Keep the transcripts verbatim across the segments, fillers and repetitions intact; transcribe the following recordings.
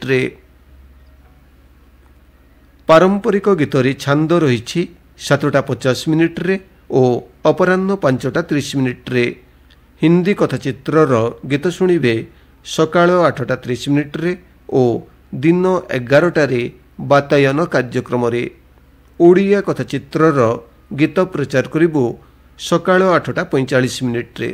मिनिट्रे। पारंपरिक गीतरे छांद रही सातटा पचास मिनिट्रे और अपराह्न पांचटा तीस मिनिट्रे। हिंदी कथाचित्रर गीत शुणिबे सकाळ आठटा तीस मिनिट्रे और दिन एगारटारे बातायन कार्यक्रम। ओडिया कथाचित्रर गीत प्रचार करिबो सकाळ आठटा पैंचाश मिनिट्रे।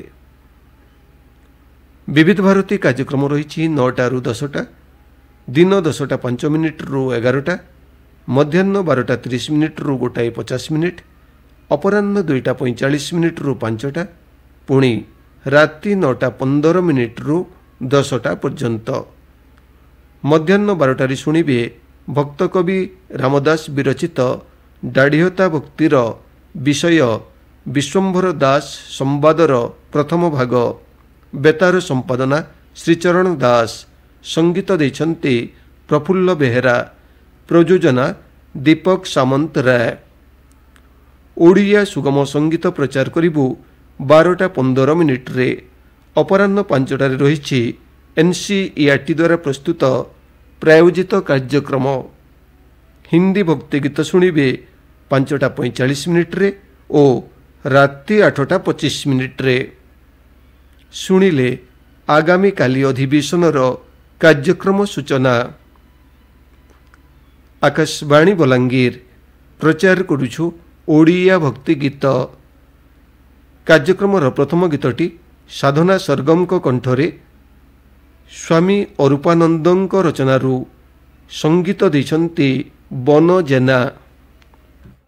विविध भारती कार्यक्रम रही नौटा रु दसटा, दिन दसटा पांच मिनिट रु एगारटा, मध्याह्न बारटा तीस मिनिट रु गोटाए पचास मिनिट, अपराह्न दुईटा पैंचाश मिनिट रु पांचटा, पुणी राति नौटा पंदर मिनिट रु दसटा पर्यंत। मध्याह्न बारटारे शुणिबे भक्त कवि रामदास विरचित दाढ़िहता भक्तिर विषय विश्वंभर दास संवादर प्रथम भाग। बेतार संपादना श्रीचरण दास, संगीत देछन्ते प्रफुल्ल बेहेरा, प्रयोजना दीपक सामंत राय। ओडिया सुगम संगीत प्रचार करिबु बारटा पंदर मिनिट्रे। अपराह्न पांचटारे रही एनसीईआरटी द्वारा प्रस्तुत प्रायोजित कार्यक्रम। हिंदी भक्ति गीत शुणिबे पांचटा पैंचाश मिनिट्रे और राति आठटा पचीस मिनिट्रे। शुणिले आगामी काली अधिवेशनर कार्यक्रम सूचना। आकाशवाणी बलांगीर प्रचार करुछु ओडिया भक्ति गीत। कार्यक्रमर प्रथम गीतटी साधना सरगम कंठरे स्वामी अरूपानंदଙ୍କ रचनारू संगीत देछन्ति बन जेना।